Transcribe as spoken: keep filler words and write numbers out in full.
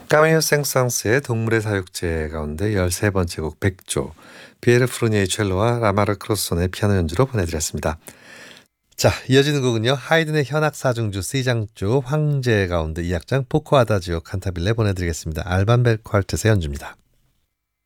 까메오 생상스의 동물의 사육제 가운데 열세 번째 곡 백조, 피에르 프루니에의 첼로와 라마르 크로손의 피아노 연주로 보내드렸습니다. 자, 이어지는 곡은요. 하이든의 현악 사중주 C장조 황제 가운데 이 악장 포코 아다지오 칸타빌레 보내드리겠습니다. 알반 벨 퀄텟의 연주입니다.